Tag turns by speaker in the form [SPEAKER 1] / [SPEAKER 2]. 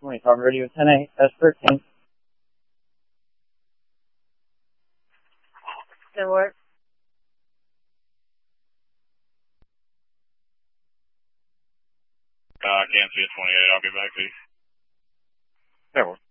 [SPEAKER 1] 20 Talk Radio 10A S13.
[SPEAKER 2] Didn't work.
[SPEAKER 3] I can't see a 28. I'll get back to you.
[SPEAKER 1] That works.